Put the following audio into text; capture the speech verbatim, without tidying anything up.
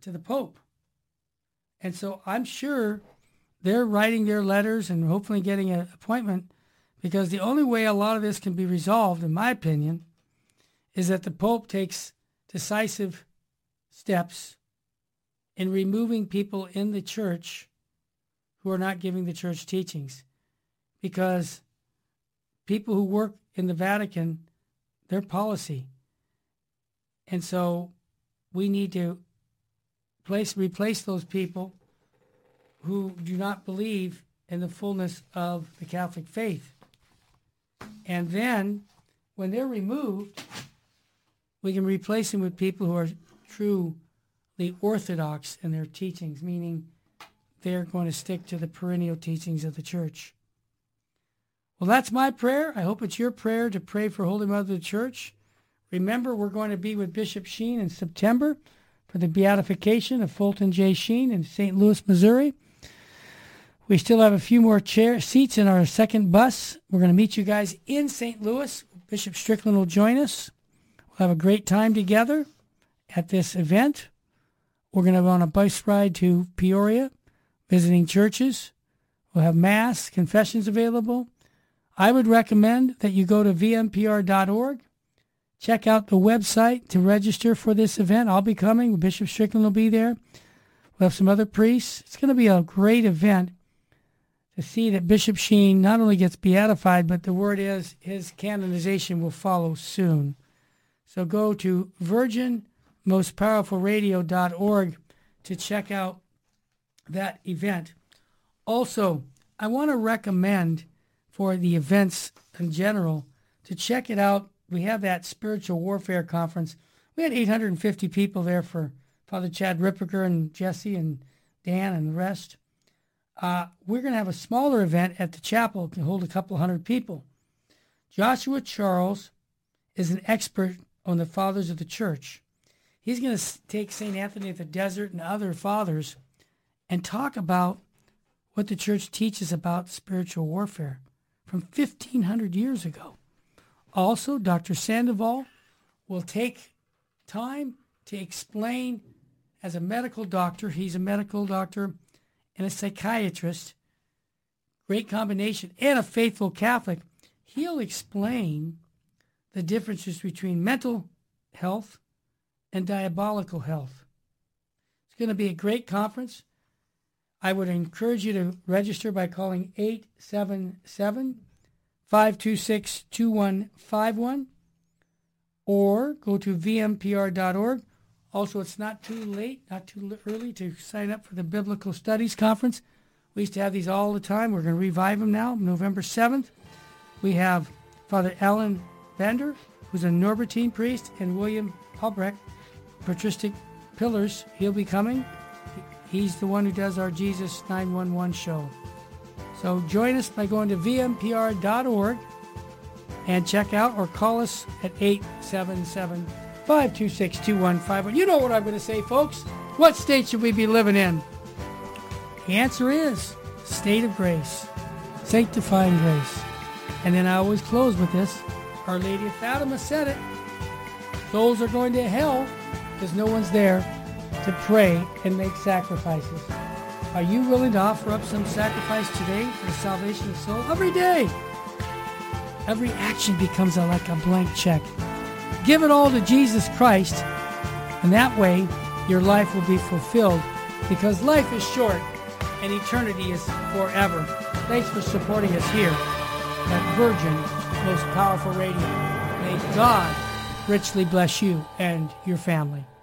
to the Pope. And so I'm sure they're writing their letters and hopefully getting an appointment, because the only way a lot of this can be resolved, in my opinion, is that the Pope takes decisive steps in removing people in the church who are not giving the church teachings. Because people who work in the Vatican, their policy. And so we need to place, replace those people who do not believe in the fullness of the Catholic faith. And then when they're removed, we can replace them with people who are truly orthodox in their teachings, meaning they're going to stick to the perennial teachings of the church. Well, that's my prayer. I hope it's your prayer to pray for Holy Mother of the Church. Remember, we're going to be with Bishop Sheen in September for the beatification of Fulton J. Sheen in Saint Louis, Missouri. We still have a few more chair seats in our second bus. We're going to meet you guys in Saint Louis. Bishop Strickland will join us. We'll have a great time together at this event. We're going to go on a bus ride to Peoria, visiting churches. We'll have Mass, confessions available. I would recommend that you go to v m p r dot org. Check out the website to register for this event. I'll be coming. Bishop Strickland will be there. We'll have some other priests. It's going to be a great event to see that Bishop Sheen not only gets beatified, but the word is his canonization will follow soon. So go to virgin most powerful radio dot org to check out that event. Also, I want to recommend for the events in general to check it out. We have that Spiritual Warfare Conference. We had eight hundred fifty people there for Father Chad Ripperger and Jesse and Dan and the rest. Uh, we're going to have a smaller event at the chapel to hold a couple hundred people. Joshua Charles is an expert on the fathers of the church. He's going to take Saint Anthony of the Desert and other fathers and talk about what the church teaches about spiritual warfare from fifteen hundred years ago. Also, Doctor Sandoval will take time to explain, as a medical doctor, he's a medical doctor and a psychiatrist, great combination, and a faithful Catholic. He'll explain the differences between mental health and diabolical health. It's going to be a great conference. I would encourage you to register by calling eight seven seven, five two six, two one five one or go to v m p r dot org. Also, it's not too late, not too early to sign up for the Biblical Studies Conference. We used to have these all the time. We're going to revive them now, November seventh. We have Father Alan Bender, who's a Norbertine priest, and William Albrecht, patristic pillars. He'll be coming. He's the one who does our Jesus nine one one show. So join us by going to v m p r dot org and check out or call us at eight seven seven, five two six, two one five one. You know what I'm going to say, folks. What state should we be living in? The answer is state of grace, sanctifying grace. And then I always close with this. Our Lady of Fatima said it. Souls are going to hell because no one's there to pray and make sacrifices. Are you willing to offer up some sacrifice today for the salvation of the soul? Every day. Every action becomes a, like a blank check. Give it all to Jesus Christ, and that way your life will be fulfilled, because life is short and eternity is forever. Thanks for supporting us here at Virgin Most Powerful Radio. May God richly bless you and your family.